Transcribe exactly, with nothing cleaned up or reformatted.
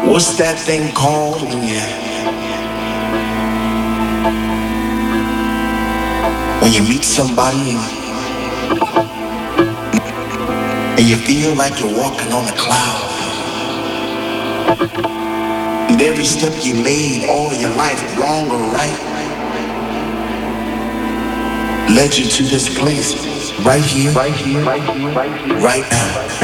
What's that thing called when you when you meet somebody and, and you feel like you're walking on a cloud? And every step you made all your life, wrong or right, led you to this place, right here, right here, right here, right now.